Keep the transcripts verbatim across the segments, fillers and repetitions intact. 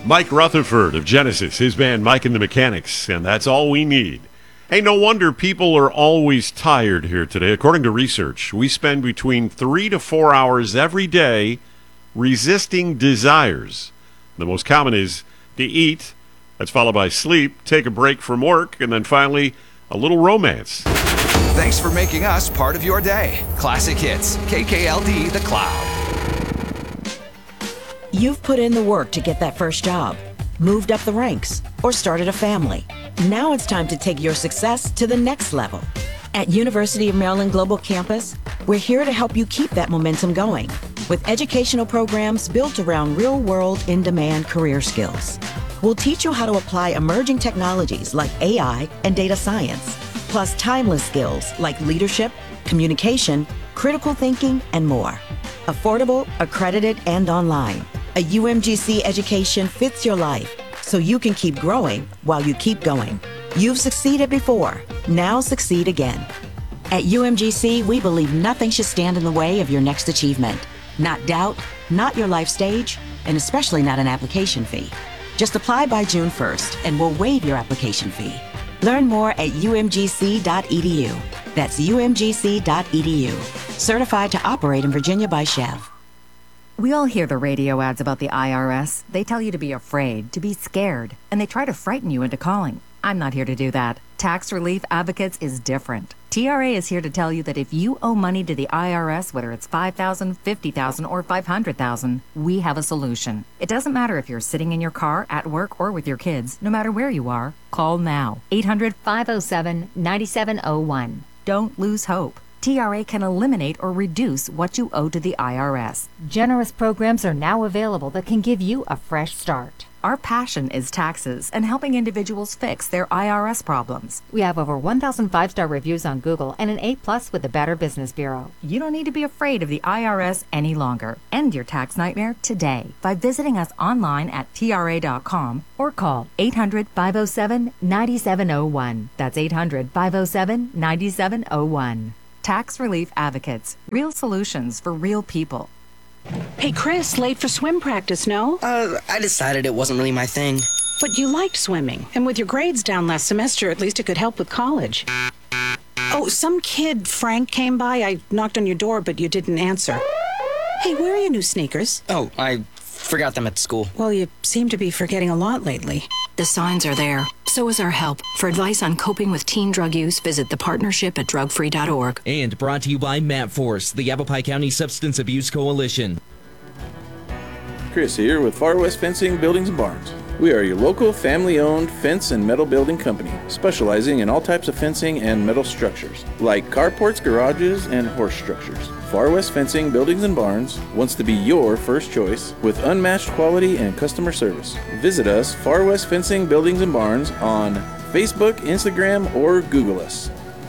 Mike Rutherford of Genesis, his band Mike and the Mechanics, and that's all we need. Hey, no wonder people are always tired here today. According to research, we spend between three to four hours every day resisting desires. The most common is to eat, that's followed by sleep, take a break from work, and then finally, a little romance. Thanks for making us part of your day. Classic Hits, K K L D The Cloud. You've put in the work to get that first job, moved up the ranks, or started a family. Now it's time to take your success to the next level. At University of Maryland Global Campus, we're here to help you keep that momentum going with educational programs built around real-world, in-demand career skills. We'll teach you how to apply emerging technologies like A I and data science, plus timeless skills like leadership, communication, critical thinking, and more. Affordable, accredited, and online. A U M G C education fits your life, so you can keep growing while you keep going. You've succeeded before. Now succeed again. At U M G C, we believe nothing should stand in the way of your next achievement. Not doubt, not your life stage, and especially not an application fee. Just apply by June first, and we'll waive your application fee. Learn more at U M G C dot E D U. That's U M G C dot E D U. Certified to operate in Virginia by Chev. We all hear the radio ads about the I R S. They tell you to be afraid, to be scared, and they try to frighten you into calling. I'm not here to do that. Tax Relief Advocates is different. T R A is here to tell you that if you owe money to the I R S, whether it's five thousand dollars, fifty thousand dollars, or five hundred thousand dollars, we have a solution. It doesn't matter if you're sitting in your car, at work, or with your kids. No matter where you are, call now. eight hundred, five oh seven, nine seven oh one. Don't lose hope. T R A can eliminate or reduce what you owe to the I R S. Generous programs are now available that can give you a fresh start. Our passion is taxes and helping individuals fix their I R S problems. We have over one thousand five-star reviews on Google and an A plus with the Better Business Bureau. You don't need to be afraid of the I R S any longer. End your tax nightmare today by visiting us online at T R A dot com or call eight hundred, five oh seven, nine seven oh one. That's eight hundred, five oh seven, nine seven oh one. Tax Relief Advocates. Real solutions for real people. Hey, Chris, late for swim practice, no? Uh, I decided it wasn't really my thing. But you liked swimming, and with your grades down last semester, at least it could help with college. Oh, some kid, Frank, came by. I knocked on your door, but you didn't answer. Hey, where are your new sneakers? Oh, I forgot them at school. Well, you seem to be forgetting a lot lately. The signs are there. So is our help. For advice on coping with teen drug use, visit the partnership at drug free dot org. And brought to you by MapForce, the Yavapai County Substance Abuse Coalition. Chris here with Far West Fencing, Buildings and Barns. We are your local family-owned fence and metal building company, specializing in all types of fencing and metal structures, like carports, garages, and horse structures. Far West Fencing, Buildings and Barns wants to be your first choice with unmatched quality and customer service. Visit us, Far West Fencing, Buildings and Barns, on Facebook, Instagram, or Google us.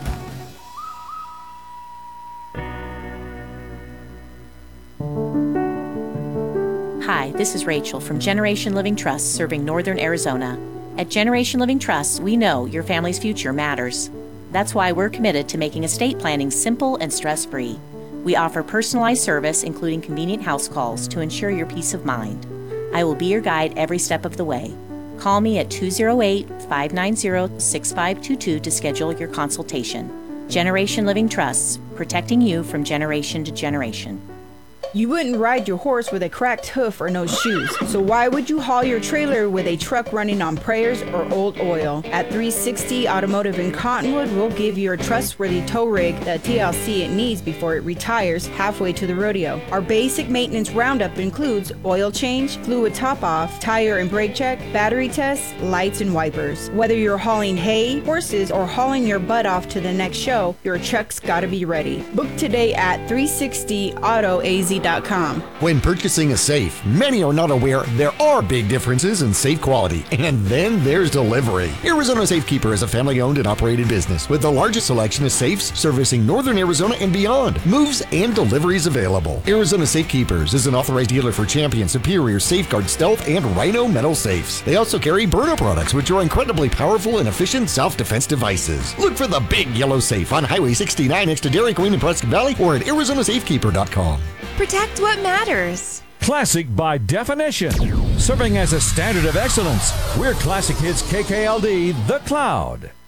Hi, this is Rachel from Generation Living Trust, serving Northern Arizona. At Generation Living Trust, we know your family's future matters. That's why we're committed to making estate planning simple and stress-free. We offer personalized service, including convenient house calls, to ensure your peace of mind. I will be your guide every step of the way. Call me at two oh eight, five nine oh, six five two two to schedule your consultation. Generation Living Trusts, protecting you from generation to generation. You wouldn't ride your horse with a cracked hoof or no shoes, so why would you haul your trailer with a truck running on prayers or old oil? At three sixty Automotive in Cottonwood, we'll give you a trustworthy tow rig, the T L C it needs before it retires halfway to the rodeo. Our basic maintenance roundup includes oil change, fluid top-off, tire and brake check, battery tests, lights and wipers. Whether you're hauling hay, horses, or hauling your butt off to the next show, your truck's gotta be ready. Book today at three sixty auto a z dot com. When purchasing a safe, many are not aware there are big differences in safe quality, and then there's delivery. Arizona Safekeeper is a family-owned and operated business with the largest selection of safes servicing northern Arizona and beyond. Moves and deliveries available. Arizona Safekeepers is an authorized dealer for Champion, Superior, Safeguard, Stealth, and Rhino metal safes. They also carry Byrna products, which are incredibly powerful and efficient self-defense devices. Look for the big yellow safe on Highway sixty-nine next to Dairy Queen in Prescott Valley or at arizona safekeeper dot com. Protect what matters. Classic by definition. Serving as a standard of excellence, we're Classic Hits K K L D, The Cloud.